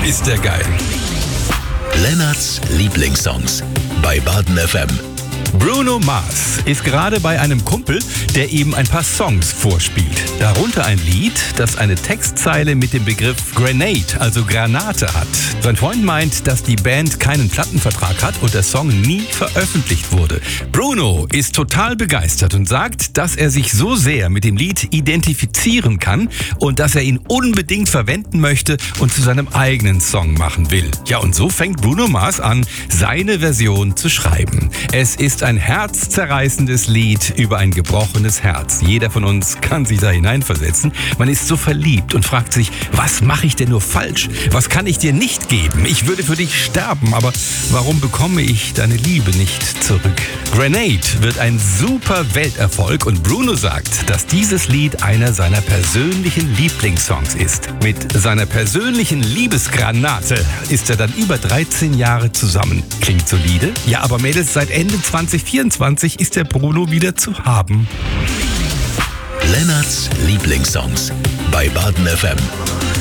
ist der geil. Lennarts Lieblingssongs bei Baden FM. Bruno Mars ist gerade bei einem Kumpel, der ihm ein paar Songs vorspielt. Darunter ein Lied, das eine Textzeile mit dem Begriff Grenade, also Granate hat. Sein Freund meint, dass die Band keinen Plattenvertrag hat und der Song nie veröffentlicht wurde. Bruno ist total begeistert und sagt, dass er sich so sehr mit dem Lied identifizieren kann und dass er ihn unbedingt verwenden möchte und zu seinem eigenen Song machen will. Ja, und so fängt Bruno Mars an, seine Version zu schreiben. Es ist ein herzzerreißendes Lied über ein gebrochenes Herz. Jeder von uns kann sich da hineinversetzen. Man ist so verliebt und fragt sich, was mache ich denn nur falsch? Was kann ich dir nicht geben? Ich würde für dich sterben, aber warum bekomme ich deine Liebe nicht zurück? Grenade wird ein super Welterfolg und Bruno sagt, dass dieses Lied einer seiner persönlichen Lieblingssongs ist. Mit seiner persönlichen Liebesgranate ist er dann über 13 Jahre zusammen. Klingt solide? Ja, aber Mädels, seit Ende 2024 ist der Bruno wieder zu haben. Lennarts Lieblingssongs bei Baden FM.